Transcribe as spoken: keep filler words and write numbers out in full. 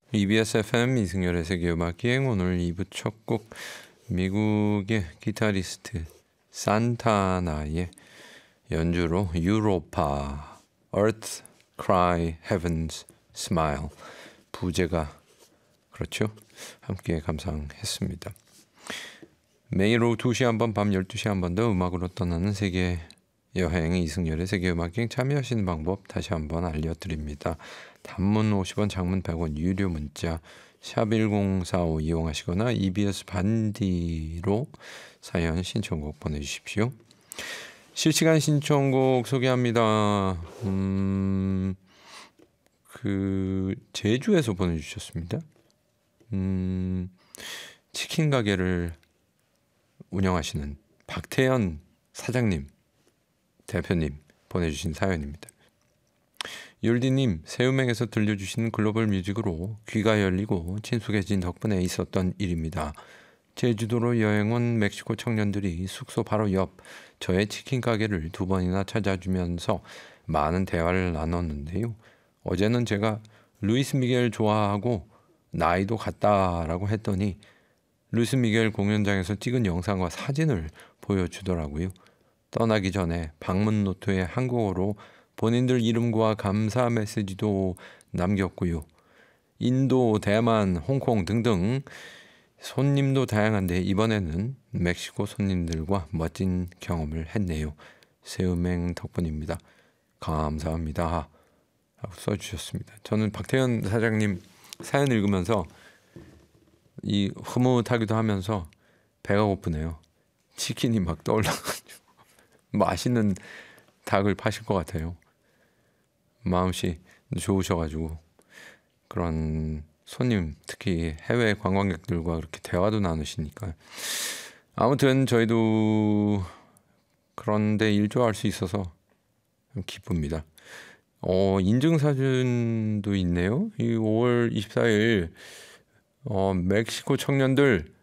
이비에스 에프엠 이승열의 세계음악기행 오늘 이 부 첫 곡 미국의 기타리스트 산타나의 연주로 유로파 Earth Cry Heavens Smile 부제가 그렇죠? 함께 감상했습니다. 매일 오후 두 시 한 번, 밤 열두 시 한 번 더 음악으로 떠나는 세계 여행 이승열의 세계음악기행 참여하시는 방법 다시 한번 알려드립니다. 단문 오십 원, 장문 백 원, 유료 문자 샵 일공사오 이용하시거나 이비에스 반디로 사연 신청곡 보내주십시오. 실시간 신청곡 소개합니다. 음, 그 제주에서 보내주셨습니다. 음, 치킨 가게를 운영하시는 박태연 사장님, 대표님 보내주신 사연입니다. 율디님, 새우맹에서 들려주시는 글로벌 뮤직으로 귀가 열리고 친숙해진 덕분에 있었던 일입니다. 제주도로 여행 온 멕시코 청년들이 숙소 바로 옆 저의 치킨 가게를 두 번이나 찾아주면서 많은 대화를 나눴는데요. 어제는 제가 루이스 미겔 좋아하고 나이도 같다라고 했더니 루이스 미겔 공연장에서 찍은 영상과 사진을 보여주더라고요. 떠나기 전에 방문 노트에 한국어로 본인들 이름과 감사 메시지도 남겼고요. 인도, 대만, 홍콩 등등 손님도 다양한데 이번에는 멕시코 손님들과 멋진 경험을 했네요. 새우맹 덕분입니다. 감사합니다. 하고 써주셨습니다. 저는 박태현 사장님 사연 읽으면서 이 흐뭇하기도 하면서 배가 고프네요. 치킨이 막 떠올라가지고 맛있는 닭을 파실 것 같아요. 마음씨 좋으셔가지고 그런 손님, 특히 해외 관광객들과 그렇게 대화도 나누시니까 아무튼 저희도 그런데 일조할 수 있어서 기쁩니다. 어, 인증사진도 있네요. 이 오월 이십사일 어, 멕시코 청년들